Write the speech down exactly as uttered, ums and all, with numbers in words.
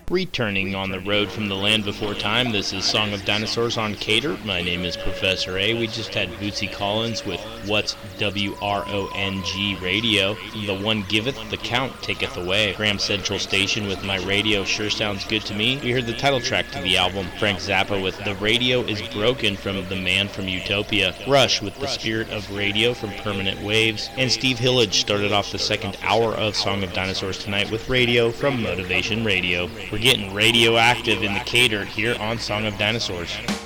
Returning on the road from the land before time, this is Song of Dinosaurs on Cater. My name is Professor A. We just had Bootsy Collins with What's W R O N G Radio. The one giveth, the count taketh away. Graham Central Station with My Radio Sure Sounds Good to Me. We heard the title track to the album. Frank Zappa with The Radio is Broken from The Man from Utopia. Rush with The Spirit of Radio from Permanent Waves. And Steve Hillage started off the second hour of Song of Dinosaurs tonight with Radio from Motivation Radio. We're getting radioactive in the Cater here on Song of Dinosaurs.